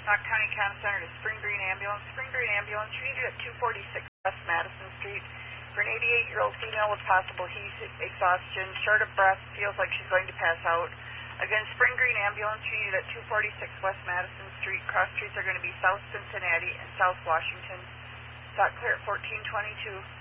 Sauk County Com Center to Spring Green Ambulance. Spring Green Ambulance, you needed at 246 West Madison Street for an 88-year-old female with possible heat exhaustion, short of breath, feels like she's going to pass out. Again, Spring Green Ambulance, you needed at 246 West Madison Street. Cross streets are going to be South Cincinnati and South Washington. Sauk clear at 1422.